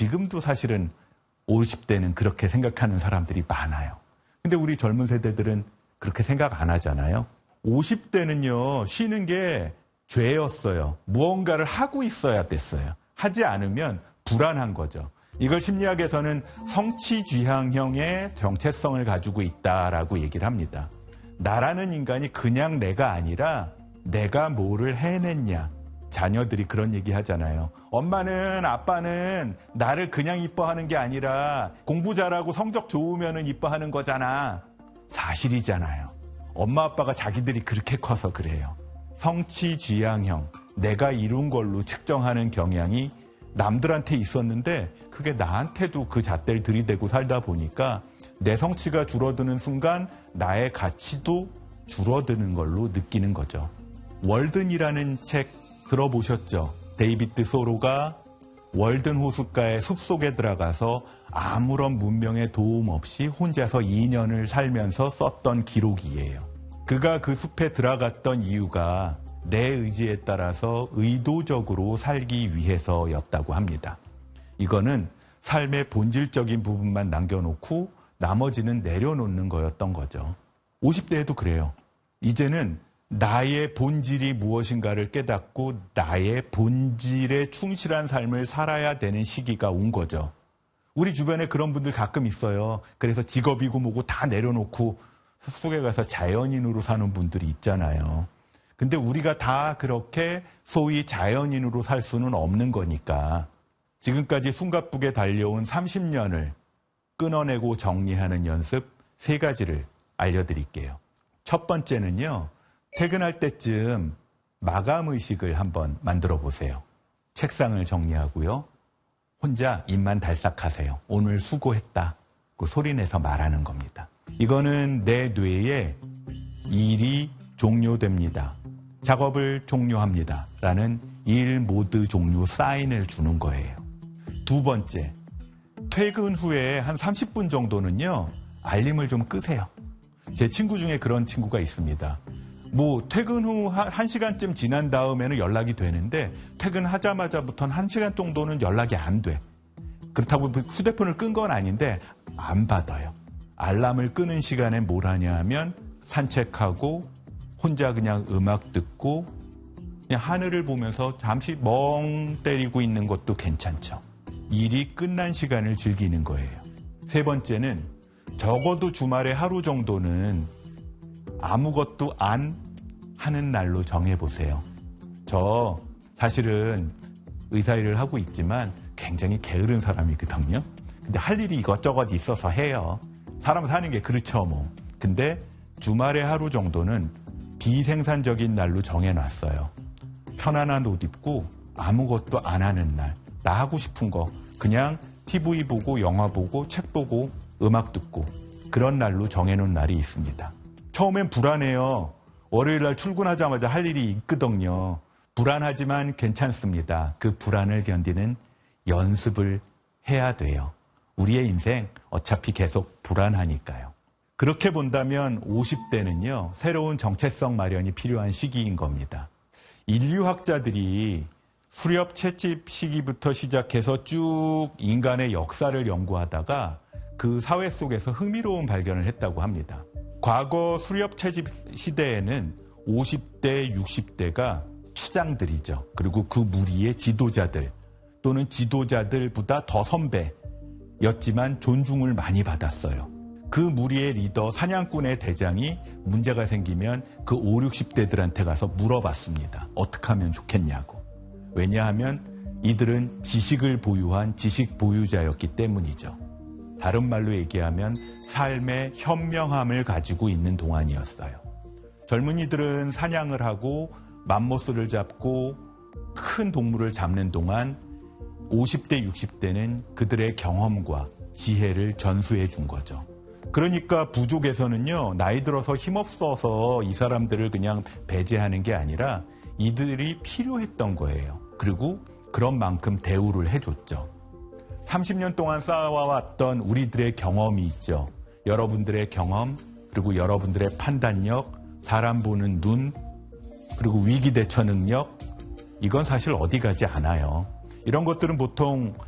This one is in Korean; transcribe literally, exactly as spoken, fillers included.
지금도 사실은 오십 대는 그렇게 생각하는 사람들이 많아요. 근데 우리 젊은 세대들은 그렇게 생각 안 하잖아요. 오십 대는요, 쉬는 게 죄였어요. 무언가를 하고 있어야 됐어요. 하지 않으면 불안한 거죠. 이걸 심리학에서는 성취쥐향형의 정체성을 가지고 있다라고 얘기를 합니다. 나라는 인간이 그냥 내가 아니라 내가 뭐를 해냈냐. 자녀들이 그런 얘기 하잖아요. 엄마는 아빠는 나를 그냥 이뻐하는 게 아니라 공부 잘하고 성적 좋으면 이뻐하는 거잖아. 사실이잖아요. 엄마 아빠가 자기들이 그렇게 커서 그래요. 성취쥐향형, 내가 이룬 걸로 측정하는 경향이 남들한테 있었는데 그게 나한테도 그 잣대를 들이대고 살다 보니까 내 성취가 줄어드는 순간 나의 가치도 줄어드는 걸로 느끼는 거죠. 월든이라는 책 들어보셨죠? 데이비드 소로가 월든 호숫가의 숲속에 들어가서 아무런 문명의 도움 없이 혼자서 이 년을 살면서 썼던 기록이에요. 그가 그 숲에 들어갔던 이유가 내 의지에 따라서 의도적으로 살기 위해서였다고 합니다. 이거는 삶의 본질적인 부분만 남겨놓고 나머지는 내려놓는 거였던 거죠. 오십 대에도 그래요. 이제는 나의 본질이 무엇인가를 깨닫고 나의 본질에 충실한 삶을 살아야 되는 시기가 온 거죠. 우리 주변에 그런 분들 가끔 있어요. 그래서 직업이고 뭐고 다 내려놓고 숲속에 가서 자연인으로 사는 분들이 있잖아요. 근데 우리가 다 그렇게 소위 자연인으로 살 수는 없는 거니까 지금까지 숨가쁘게 달려온 삼십 년을 끊어내고 정리하는 연습 세 가지를 알려드릴게요. 첫 번째는요. 퇴근할 때쯤 마감의식을 한번 만들어 보세요. 책상을 정리하고요. 혼자 입만 달싹하세요. 오늘 수고했다. 그 소리내서 말하는 겁니다. 이거는 내 뇌에 일이 종료됩니다. 작업을 종료합니다. 라는 일 모드 종료 사인을 주는 거예요. 두 번째, 퇴근 후에 한 삼십 분 정도는요. 알림을 좀 끄세요. 제 친구 중에 그런 친구가 있습니다. 뭐 퇴근 후 한 시간쯤 지난 다음에는 연락이 되는데 퇴근하자마자부터는 한 시간 정도는 연락이 안 돼. 그렇다고 휴대폰을 끈 건 아닌데 안 받아요. 알람을 끄는 시간에 뭘 하냐 하면 산책하고 혼자 그냥 음악 듣고 그냥 하늘을 보면서 잠시 멍 때리고 있는 것도 괜찮죠. 일이 끝난 시간을 즐기는 거예요. 세 번째는 적어도 주말에 하루 정도는 아무것도 안 하는 날로 정해보세요. 저 사실은 의사 일을 하고 있지만 굉장히 게으른 사람이거든요. 근데 할 일이 이것저것 있어서 해요. 사람 사는 게 그렇죠 뭐. 근데 주말에 하루 정도는 비생산적인 날로 정해놨어요. 편안한 옷 입고 아무것도 안 하는 날. 나 하고 싶은 거 그냥 티비 보고 영화 보고 책 보고 음악 듣고 그런 날로 정해놓은 날이 있습니다. 처음엔 불안해요. 월요일 날 출근하자마자 할 일이 있거든요. 불안하지만 괜찮습니다. 그 불안을 견디는 연습을 해야 돼요. 우리의 인생 어차피 계속 불안하니까요. 그렇게 본다면 오십 대는요. 새로운 정체성 마련이 필요한 시기인 겁니다. 인류학자들이 수렵 채집 시기부터 시작해서 쭉 인간의 역사를 연구하다가 그 사회 속에서 흥미로운 발견을 했다고 합니다. 과거 수렵 채집 시대에는 오십 대, 육십 대가 추장들이죠. 그리고 그 무리의 지도자들 또는 지도자들보다 더 선배였지만 존중을 많이 받았어요. 그 무리의 리더 사냥꾼의 대장이 문제가 생기면 그 오십, 육십 대들한테 가서 물어봤습니다. 어떻게 하면 좋겠냐고. 왜냐하면 이들은 지식을 보유한 지식 보유자였기 때문이죠. 다른 말로 얘기하면 삶의 현명함을 가지고 있는 동안이었어요. 젊은이들은 사냥을 하고 맘모스를 잡고 큰 동물을 잡는 동안 오십 대, 육십 대는 그들의 경험과 지혜를 전수해 준 거죠. 그러니까 부족에서는요, 나이 들어서 힘없어서 이 사람들을 그냥 배제하는 게 아니라 이들이 필요했던 거예요. 그리고 그런 만큼 대우를 해줬죠. 삼십 년 동안 쌓아왔던 우리들의 경험이 있죠. 여러분들의 경험, 그리고 여러분들의 판단력, 사람 보는 눈, 그리고 위기 대처 능력, 이건 사실 어디 가지 않아요. 이런 것들은 보통